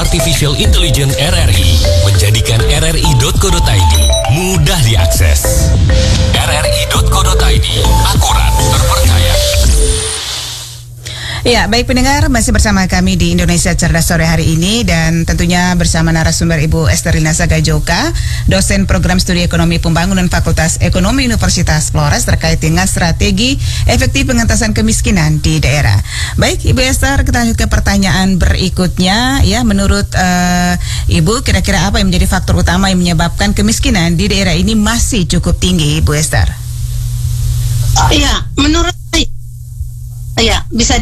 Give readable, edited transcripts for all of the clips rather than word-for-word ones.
Artificial Intelligence RRI menjadikan rri.co.id mudah diakses. rri.co.id, akurat, terpercaya. Ya, baik pendengar, masih bersama kami di Indonesia Cerdas sore hari ini dan tentunya bersama narasumber Ibu Esterlina Sagajoka, dosen program studi ekonomi pembangunan Fakultas Ekonomi Universitas Flores terkait dengan strategi efektif pengentasan kemiskinan di daerah. Baik, Ibu Ester, kita lanjut ke pertanyaan berikutnya. Ya, menurut Ibu, kira-kira apa yang menjadi faktor utama yang menyebabkan kemiskinan di daerah ini masih cukup tinggi, Ibu Ester? Ya, menurut saya, ya bisa.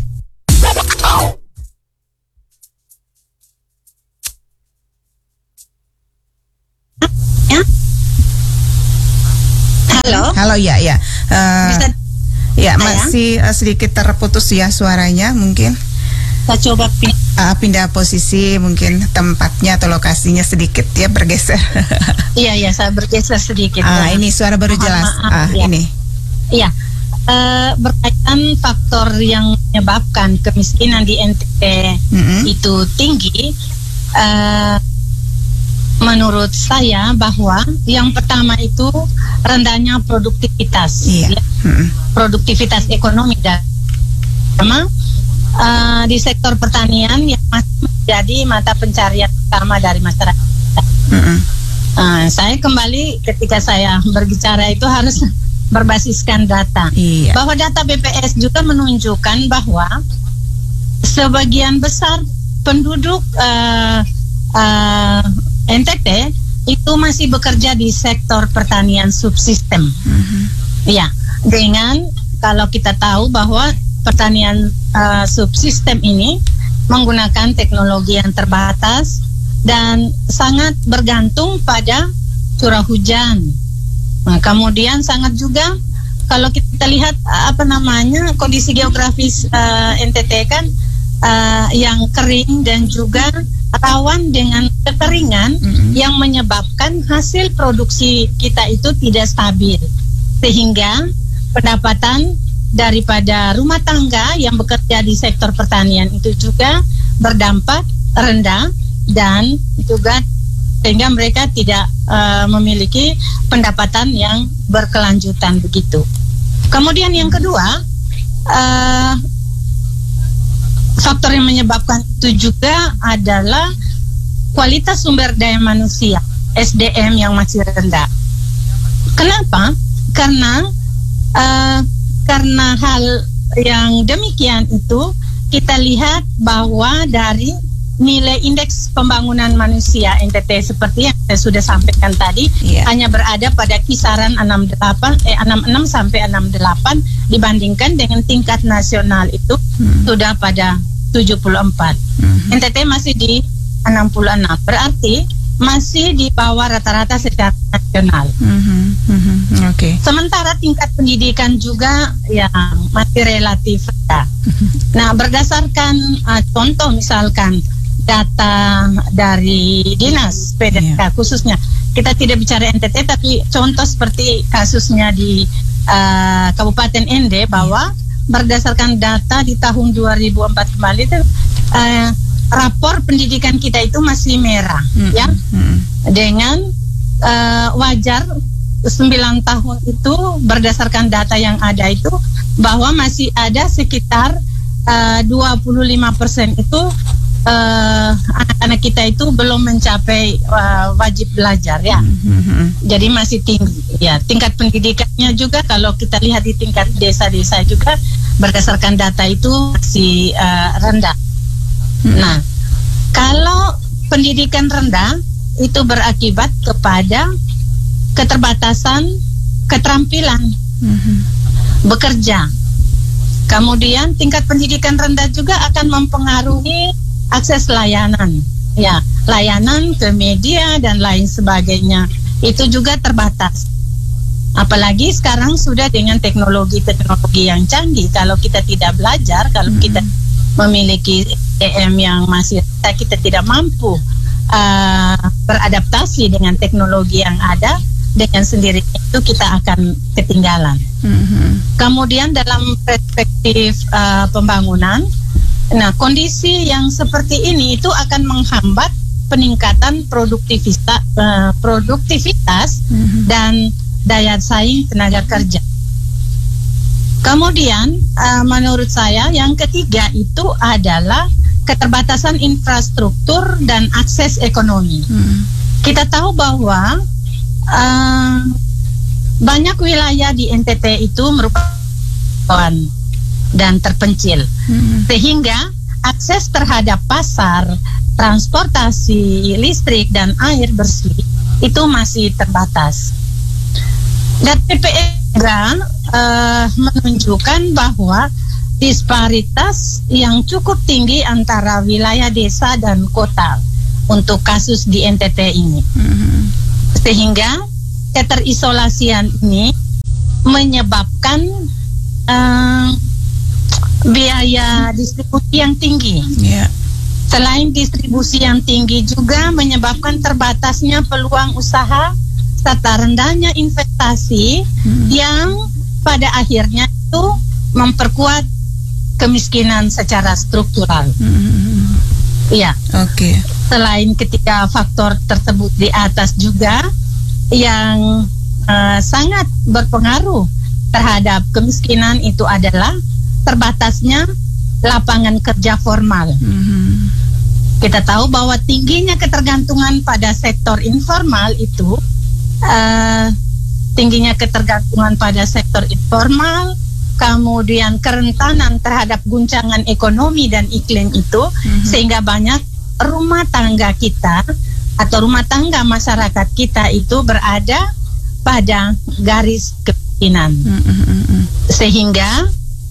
Ya. Halo, ya. Bisa. Ya, masih sedikit terputus ya suaranya mungkin. Kita coba pindah posisi mungkin tempatnya atau lokasinya sedikit ya bergeser. Iya, saya bergeser sedikit. Ini suara baru jelas. Ya. Ini. Iya. Berkaitan faktor yang menyebabkan kemiskinan di NTT itu tinggi, menurut saya bahwa yang pertama itu rendahnya produktivitas, produktivitas ekonomi dan di sektor pertanian yang masih menjadi mata pencarian utama dari masyarakat. Saya kembali ketika saya berbicara itu harus berbasiskan data, bahwa data BPS juga menunjukkan bahwa sebagian besar penduduk NTT itu masih bekerja di sektor pertanian subsistem. Ya, dengan kalau kita tahu bahwa pertanian subsistem ini menggunakan teknologi yang terbatas dan sangat bergantung pada curah hujan. Nah, kemudian sangat juga kalau kita lihat kondisi geografis NTT kan yang kering dan juga rawan dengan kekeringan yang menyebabkan hasil produksi kita itu tidak stabil, sehingga pendapatan daripada rumah tangga yang bekerja di sektor pertanian itu juga berdampak rendah dan juga sehingga mereka tidak memiliki pendapatan yang berkelanjutan begitu. Kemudian yang kedua, faktor yang menyebabkan itu juga adalah kualitas sumber daya manusia, SDM yang masih rendah. Kenapa? Karena hal yang demikian itu kita lihat bahwa dari nilai indeks pembangunan manusia NTT seperti yang saya sudah sampaikan tadi hanya berada pada kisaran 66 sampai 68 dibandingkan dengan tingkat nasional itu sudah pada 74. NTT masih di 66, berarti masih di bawah rata-rata secara nasional. Sementara tingkat pendidikan juga yang masih relatif rendah. Nah, berdasarkan contoh misalkan data dari dinas PDK khususnya, kita tidak bicara NTT tapi contoh seperti kasusnya di Kabupaten ND bahwa berdasarkan data di tahun 2004 kembali itu rapor pendidikan kita itu masih merah ya, dengan wajar 9 tahun itu berdasarkan data yang ada itu bahwa masih ada sekitar 25% itu anak-anak kita itu belum mencapai wajib belajar ya. Jadi masih tinggi ya. Tingkat pendidikannya juga kalau kita lihat di tingkat desa-desa juga berdasarkan data itu masih rendah. Nah, kalau pendidikan rendah itu berakibat kepada keterbatasan keterampilan bekerja. Kemudian tingkat pendidikan rendah juga akan mempengaruhi akses layanan, ya, layanan ke media dan lain sebagainya itu juga terbatas. Apalagi sekarang sudah dengan teknologi yang canggih. Kalau kita tidak belajar, kalau kita memiliki EM yang masih kita tidak mampu beradaptasi dengan teknologi yang ada, dengan sendirinya itu kita akan ketinggalan. Kemudian dalam perspektif pembangunan, Nah, kondisi yang seperti ini itu akan menghambat peningkatan produktivitas dan daya saing tenaga kerja. Kemudian, menurut saya yang ketiga itu adalah keterbatasan infrastruktur dan akses ekonomi. Kita tahu bahwa banyak wilayah di NTT itu merupakan dan terpencil, sehingga akses terhadap pasar, transportasi, listrik, dan air bersih itu masih terbatas. Dan PPE menunjukkan bahwa disparitas yang cukup tinggi antara wilayah desa dan kota untuk kasus di NTT ini, sehingga keterisolasian ini menyebabkan biaya distribusi yang tinggi. Selain distribusi yang tinggi juga menyebabkan terbatasnya peluang usaha serta rendahnya investasi yang pada akhirnya itu memperkuat kemiskinan secara struktural. Selain ketiga faktor tersebut di atas juga yang sangat berpengaruh terhadap kemiskinan itu adalah terbatasnya lapangan kerja formal. Kita tahu bahwa tingginya ketergantungan pada sektor informal itu, kemudian kerentanan terhadap guncangan ekonomi dan iklim itu, sehingga banyak rumah tangga kita atau rumah tangga masyarakat kita itu berada pada garis kemiskinan. Sehingga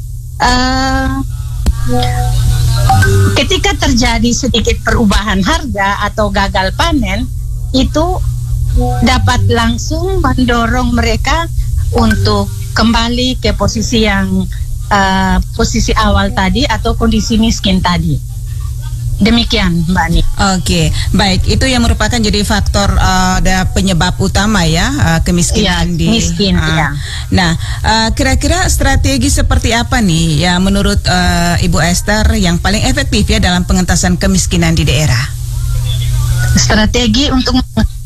ketika terjadi sedikit perubahan harga atau gagal panen, itu dapat langsung mendorong mereka untuk kembali ke posisi yang posisi awal tadi atau kondisi miskin tadi. Demikian, Mbak Ani. Baik, itu yang merupakan jadi faktor penyebab utama ya, kemiskinan miskin. Nah, kira-kira strategi seperti apa nih ya menurut Ibu Esther yang paling efektif ya dalam pengentasan kemiskinan di daerah? Strategi untuk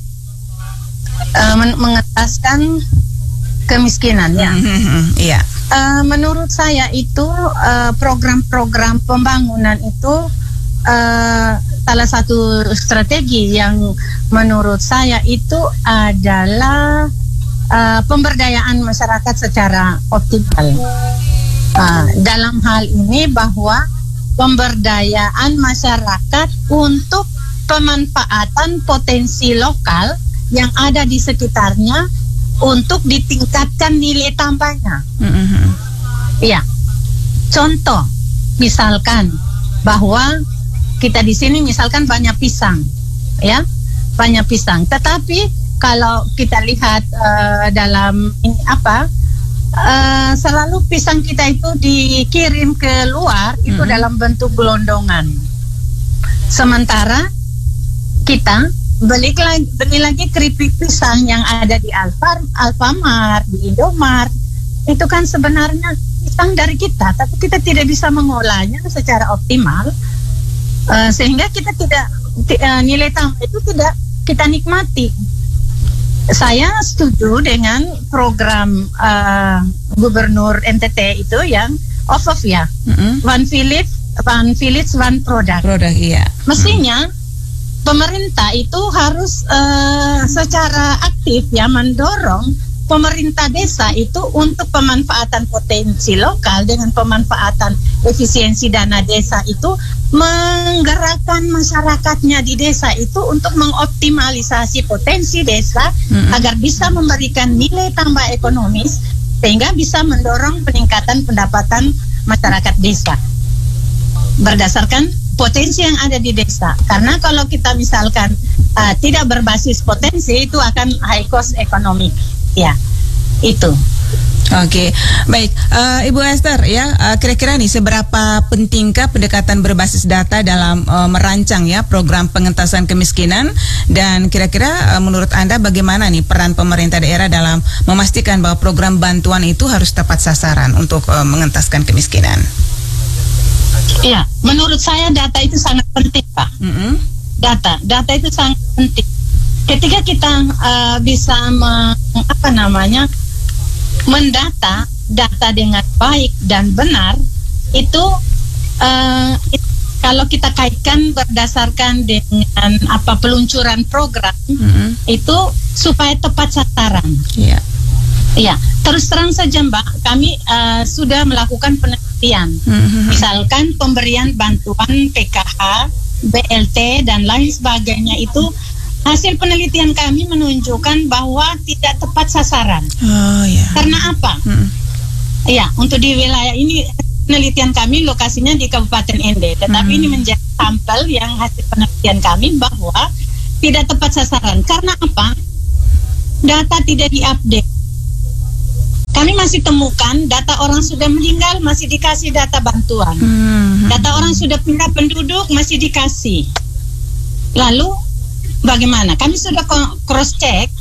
mengentaskan kemiskinan ya. Menurut saya itu program-program pembangunan itu salah satu strategi yang menurut saya itu adalah pemberdayaan masyarakat secara optimal. Dalam hal ini bahwa pemberdayaan masyarakat untuk pemanfaatan potensi lokal yang ada di sekitarnya untuk ditingkatkan nilai tambahnya. Contoh, misalkan bahwa kita di sini misalkan banyak pisang, banyak pisang. Tetapi kalau kita lihat dalam ini selalu pisang kita itu dikirim ke luar itu dalam bentuk gelondongan. Sementara kita beli lagi keripik pisang yang ada di Alfamart, di Indomart, itu kan sebenarnya pisang dari kita, tapi kita tidak bisa mengolahnya secara optimal. Sehingga kita tidak nilai tambah itu tidak kita nikmati. Saya setuju dengan program Gubernur NTT itu yang OVOV ya, One Village One Product. Mestinya pemerintah itu harus secara aktif ya mendorong pemerintah desa itu untuk pemanfaatan potensi lokal dengan pemanfaatan efisiensi dana desa itu menggerakkan masyarakatnya di desa itu untuk mengoptimalisasi potensi desa agar bisa memberikan nilai tambah ekonomis sehingga bisa mendorong peningkatan pendapatan masyarakat desa berdasarkan potensi yang ada di desa. Karena kalau kita misalkan tidak berbasis potensi itu akan high cost ekonomi. Ya, itu. Baik, Ibu Esther ya, kira-kira nih seberapa pentingkah pendekatan berbasis data dalam merancang ya program pengentasan kemiskinan, dan kira-kira menurut Anda bagaimana nih peran pemerintah daerah dalam memastikan bahwa program bantuan itu harus tepat sasaran untuk mengentaskan kemiskinan? Iya, menurut saya data itu sangat penting, Pak. Data itu sangat penting. Ketika kita bisa mendata data dengan baik dan benar, itu kalau kita kaitkan berdasarkan dengan peluncuran program, itu supaya tepat sasaran. Iya. Ya, terus terang saja Mbak, kami sudah melakukan penelitian. Misalkan pemberian bantuan PKH, BLT dan lain sebagainya, itu hasil penelitian kami menunjukkan bahwa tidak tepat sasaran. Oh ya. Karena apa? Ya, untuk di wilayah ini penelitian kami lokasinya di Kabupaten Ende, tetapi ini menjadi sampel yang hasil penelitian kami bahwa tidak tepat sasaran. Karena apa? Data tidak diupdate. Kami masih temukan data orang sudah meninggal masih dikasih data bantuan. Data orang sudah pindah penduduk masih dikasih. Lalu bagaimana? Kami sudah cross check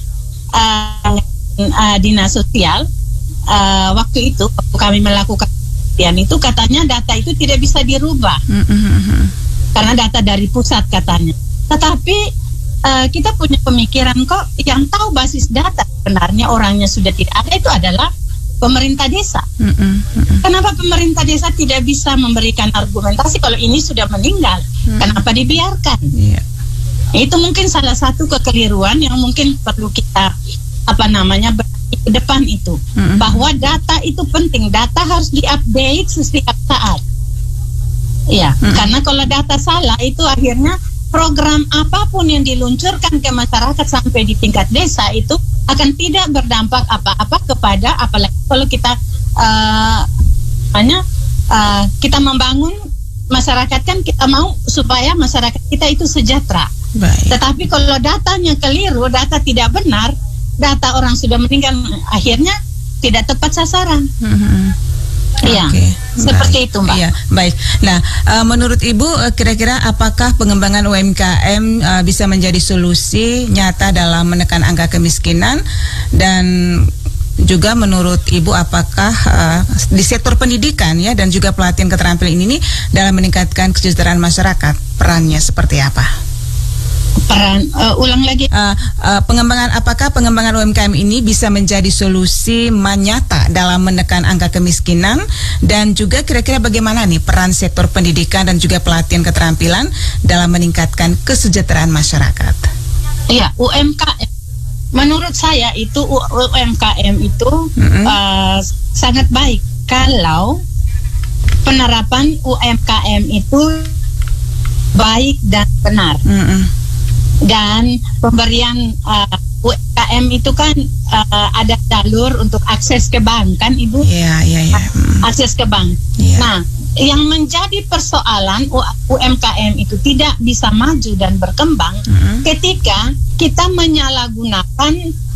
dinas sosial waktu itu kami melakukan penelitian itu, katanya data itu tidak bisa dirubah karena data dari pusat katanya. Tetapi kita punya pemikiran kok yang tahu basis data sebenarnya orangnya sudah tidak ada itu adalah pemerintah desa. Kenapa pemerintah desa tidak bisa memberikan argumentasi kalau ini sudah meninggal? Kenapa dibiarkan? Itu mungkin salah satu kekeliruan yang mungkin perlu kita berarti ke depan itu, bahwa data itu penting, data harus diupdate setiap saat. Ya, karena kalau data salah itu akhirnya program apapun yang diluncurkan ke masyarakat sampai di tingkat desa itu akan tidak berdampak apa-apa kepada, apalagi kalau kita kita membangun masyarakat, kan kita mau supaya masyarakat kita itu sejahtera. Baik. Tetapi kalau datanya keliru, data tidak benar, data orang sudah meninggal, akhirnya tidak tepat sasaran. Iya, seperti itu Mbak. Iya, baik. Nah, menurut Ibu kira-kira apakah pengembangan UMKM bisa menjadi solusi nyata dalam menekan angka kemiskinan, dan juga menurut Ibu apakah di sektor pendidikan ya dan juga pelatihan keterampilan ini dalam meningkatkan kesejahteraan masyarakat perannya seperti apa? Ulang lagi. Apakah pengembangan UMKM ini bisa menjadi solusi nyata dalam menekan angka kemiskinan, dan juga kira-kira bagaimana nih peran sektor pendidikan dan juga pelatihan keterampilan dalam meningkatkan kesejahteraan masyarakat? Iya, UMKM. Menurut saya itu UMKM itu sangat baik kalau penerapan UMKM itu baik dan benar. Dan pemberian UMKM itu kan ada jalur untuk akses ke bank kan Ibu? Iya. Akses ke bank. Nah, yang menjadi persoalan UMKM itu tidak bisa maju dan berkembang ketika kita menyalahgunakan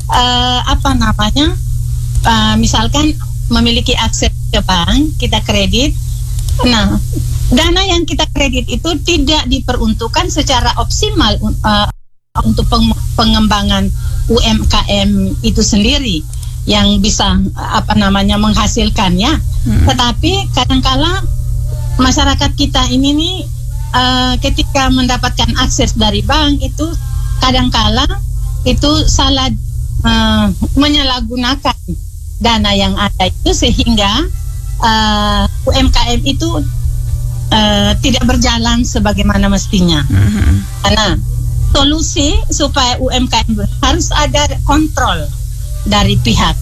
misalkan memiliki akses ke bank, kita kredit. Nah, dana yang kita kredit itu tidak diperuntukkan secara optimal untuk pengembangan UMKM itu sendiri yang bisa menghasilkannya. Tetapi kadangkala masyarakat kita ini nih ketika mendapatkan akses dari bank itu kadangkala itu salah menyalahgunakan dana yang ada itu, sehingga UMKM itu tidak berjalan sebagaimana mestinya. Karena solusi supaya UMKM harus ada kontrol dari pihak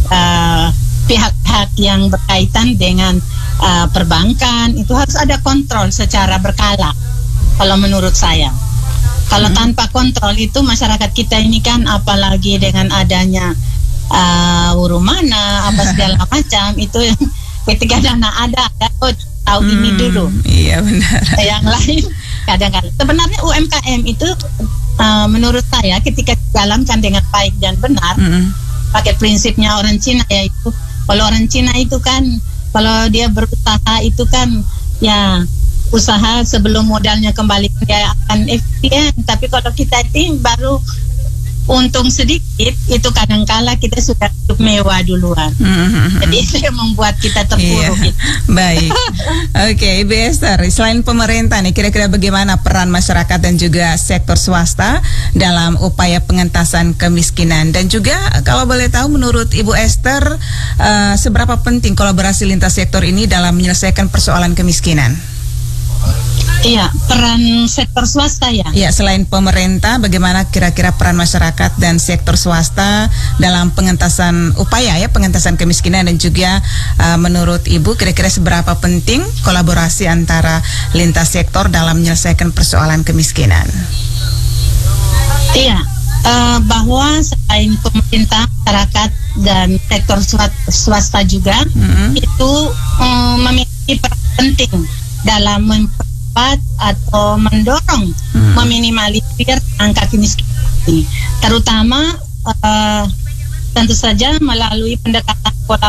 yang berkaitan dengan perbankan, itu harus ada kontrol secara berkala. Kalau menurut saya, kalau tanpa kontrol itu masyarakat kita ini kan, apalagi dengan adanya urumana segala macam itu, ketika dana ada tahu ini dulu. Iya benar. Yang lain kadang-kadang sebenarnya UMKM itu menurut saya ketika dijalankan dengan baik dan benar, pakai prinsipnya orang Cina, yaitu kalau orang Cina itu kan kalau dia berusaha itu kan ya usaha sebelum modalnya kembali dia akan efisien. Tapi kalau kita ini baru untung sedikit, itu kadangkala kita sudah hidup mewah duluan. Jadi itu yang membuat kita terpuruk. Iya. Baik. Oke, Ibu Esther, selain pemerintah nih, kira-kira bagaimana peran masyarakat dan juga sektor swasta dalam upaya pengentasan kemiskinan? Dan juga kalau boleh tahu, menurut Ibu Esther, seberapa penting kolaborasi lintas sektor ini dalam menyelesaikan persoalan kemiskinan? Iya, peran sektor swasta ya. Ya, selain pemerintah, bagaimana kira-kira peran masyarakat dan sektor swasta dalam pengentasan pengentasan kemiskinan, dan juga menurut Ibu kira-kira seberapa penting kolaborasi antara lintas sektor dalam menyelesaikan persoalan kemiskinan? Iya, bahwa selain pemerintah, masyarakat dan sektor swasta juga itu memiliki peran penting dalam atau mendorong meminimalisir angka kemiskinan ini, terutama tentu saja melalui pendekatan kolaborasi